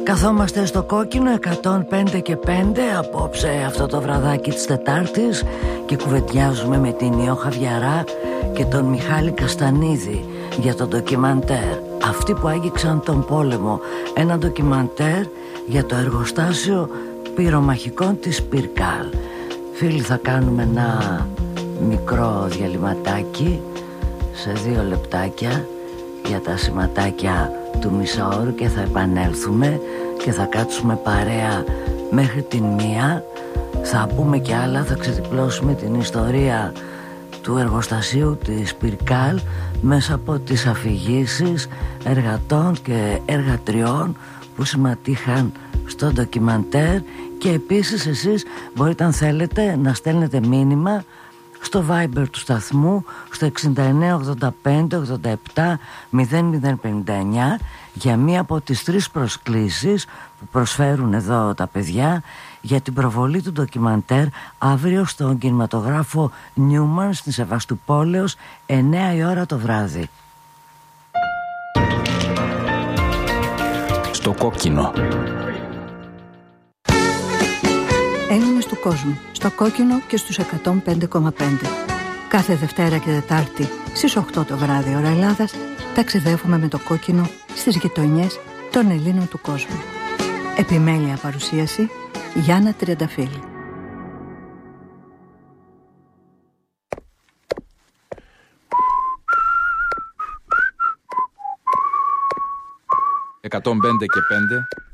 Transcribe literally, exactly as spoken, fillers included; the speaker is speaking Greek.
Καθόμαστε στο Κόκκινο εκατόν πέντε και πέντε απόψε αυτό το βραδάκι της Τετάρτης και κουβεντιάζουμε με την Ιώ Χαβιαρά και τον Μιχάλη Καστανίδη για το ντοκιμαντέρ «Αυτοί που άγγιξαν τον πόλεμο», ένα ντοκιμαντέρ για το εργοστάσιο πυρομαχικών της Πυρκάλ. Φίλοι, θα κάνουμε ένα μικρό διαλυματάκι σε δύο λεπτάκια για τα σηματάκια του μισάωρου και θα επανέλθουμε και θα κάτσουμε παρέα μέχρι την μία. Θα πούμε και άλλα, θα ξεδιπλώσουμε την ιστορία του εργοστασίου της Πυρκάλ μέσα από τις αφηγήσεις εργατών και εργατριών που συμμετείχαν στο ντοκιμαντέρ. Και επίσης εσείς μπορείτε, αν θέλετε, να στέλνετε μήνυμα στο Viber του σταθμού στο εξήντα εννέα ογδόντα πέντε ογδόντα επτά μηδέν μηδέν πενήντα εννέα για μία από τις τρεις προσκλήσεις που προσφέρουν εδώ τα παιδιά για την προβολή του ντοκιμαντέρ αύριο στον κινηματογράφο Νιούμαν στη Σεβαστουπόλεως εννέα η ώρα το βράδυ. Στο Κόκκινο. Έλληνες του κόσμου, στο Κόκκινο και στους εκατόν πέντε κόμμα πέντε. Κάθε Δευτέρα και Τετάρτη στις οκτώ το βράδυ ώρα Ελλάδας ταξιδεύουμε με το Κόκκινο στις γειτονιές των Ελλήνων του κόσμου. Επιμέλεια παρουσίαση Γιάννα Τριανταφύλλου. εκατόν πέντε και πέντε